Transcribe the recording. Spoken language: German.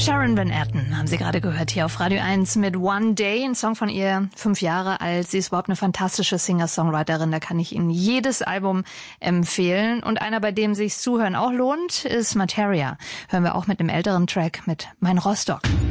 Sharon Van Etten haben Sie gerade gehört hier auf Radio 1 mit One Day, ein Song von ihr, 5 Jahre alt. Sie ist überhaupt eine fantastische Singer-Songwriterin, da kann ich Ihnen jedes Album empfehlen. Und einer, bei dem sich's Zuhören auch lohnt, ist Materia. Hören wir auch mit einem älteren Track mit Mein Rostock.